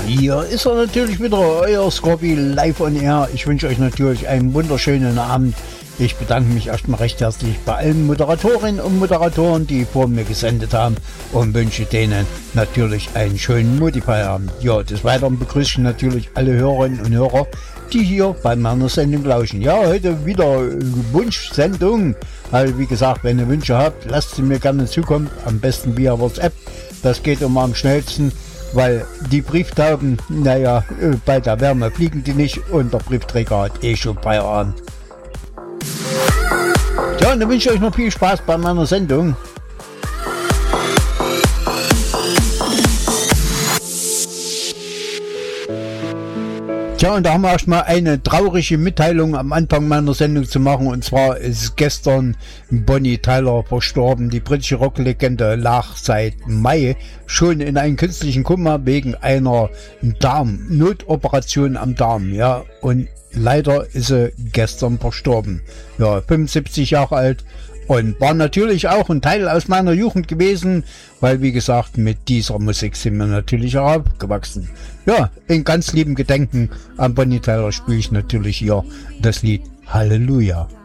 Hier ist er natürlich wieder, euer Scorpi live on air. Ich wünsche euch natürlich einen wunderschönen Abend. Ich bedanke mich erstmal recht herzlich bei allen Moderatorinnen und Moderatoren, die vor mir gesendet haben, und wünsche denen natürlich einen schönen Mutti-Feierabend. Ja, des Weiteren begrüße ich natürlich alle Hörerinnen und Hörer, die hier bei meiner Sendung lauschen. Ja, heute wieder Wunschsendung. Also wie gesagt, wenn ihr Wünsche habt, lasst sie mir gerne zukommen. Am besten via WhatsApp. Das geht immer am schnellsten, weil die Brieftauben, naja, bei der Wärme fliegen die nicht und der Briefträger hat schon Feierabend. Ja, und dann wünsche ich euch noch viel Spaß bei meiner Sendung. Tja, und da haben wir erstmal eine traurige Mitteilung am Anfang meiner Sendung zu machen. Und zwar ist gestern Bonnie Tyler verstorben. Die britische Rocklegende lag seit Mai schon in einem künstlichen Koma wegen einer Notoperation am Darm. Ja, und leider ist sie gestern verstorben. Ja, 75 Jahre alt. Und war natürlich auch ein Teil aus meiner Jugend gewesen, weil, wie gesagt, mit dieser Musik sind wir natürlich auch aufgewachsen. Ja, in ganz lieben Gedenken an Bonnie Tyler spiele ich natürlich hier das Lied Halleluja.